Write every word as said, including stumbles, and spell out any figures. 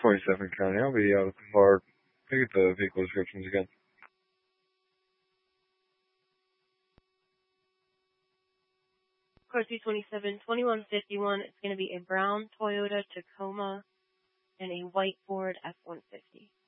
twenty-seven County. I'll be out at the bar. Can I get the vehicle descriptions again? Car two twenty-seven, twenty-one fifty-one. It's going to be a brown Toyota Tacoma and a white Ford F one fifty.